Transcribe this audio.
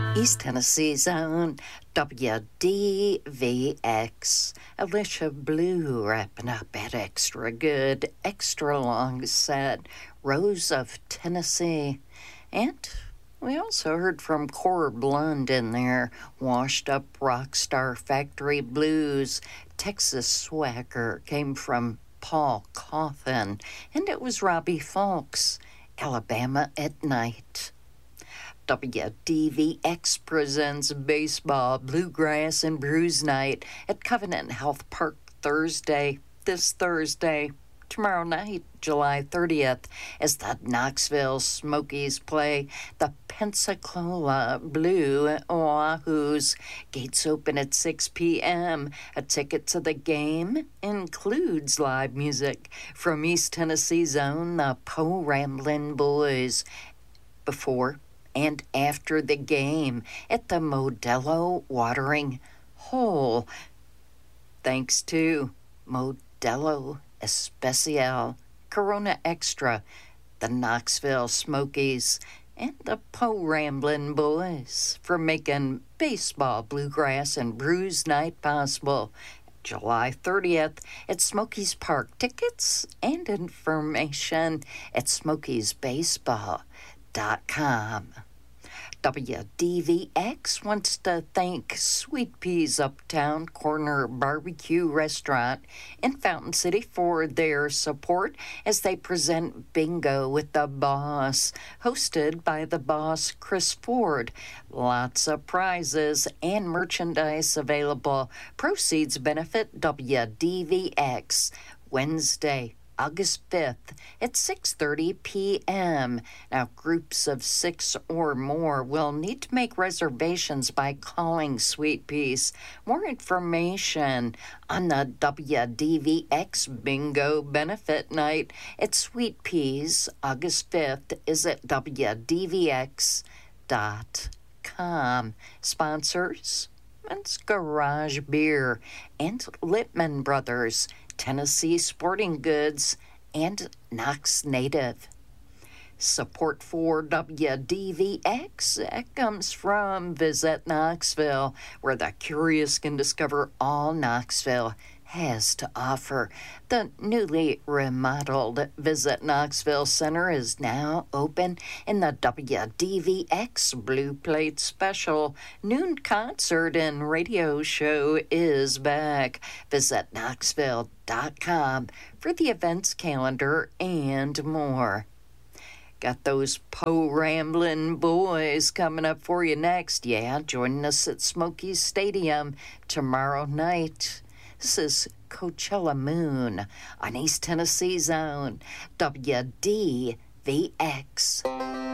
East Tennessee's own WDVX. Alicia Blue wrapping up that extra good, extra long set, Rose of Tennessee. And we also heard from Cora Blund in there, Washed Up Rockstar Factory Blues. Texas Swagger came from Paul Coffin, and it was Robbie Fulks, Alabama at Night. WDVX presents Baseball, Bluegrass, and Brews Night at Covenant Health Park this Thursday, tomorrow night, July 30th, as the Knoxville Smokies play the Pensacola Blue Wahoos. Gates open at 6 p.m. A ticket to the game includes live music from East Tennessee's own, the Po Ramblin' Boys. Before and after the game at the Modelo Watering Hole. Thanks to Modelo Especial, Corona Extra, the Knoxville Smokies, and the Po Ramblin' Boys for making Baseball, Bluegrass, and Brews Night possible. July 30th at Smokies Park. Tickets and information at smokiesbaseball.com. WDVX wants to thank Sweet Peas Uptown Corner Barbecue Restaurant in Fountain City for their support as they present Bingo with the Boss, hosted by the boss, Chris Ford. Lots of prizes and merchandise available. Proceeds benefit WDVX. Wednesday, August 5th at 6:30 p.m. Now, groups of 6 or more will need to make reservations by calling Sweet Peas. More information on the WDVX Bingo Benefit Night at Sweet Peas, August 5th, is at WDVX.com. Sponsors: it's Garage Beer and Littman Brothers, Tennessee Sporting Goods, and Knox Native. Support for WDVX comes from Visit Knoxville, where the curious can discover all Knoxville has to offer. The newly remodeled Visit Knoxville Center is now open, and the WDVX Blue Plate Special noon concert and radio show is back. Visit Knoxville.com for the events calendar and more. Got those Po Ramblin' Boys coming up for you next. Yeah, joining us at Smokies Stadium tomorrow night. This is Coachella Moon on East Tennessee's own WDVX.